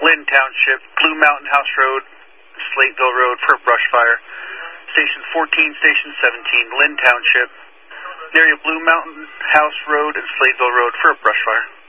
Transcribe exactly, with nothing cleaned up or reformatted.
Lynn Township, Blue Mountain House Road, Slateville Road for a brush fire. Station fourteen, Station seventeen, Lynn Township, area Blue Mountain House Road and Slateville Road for a brush fire.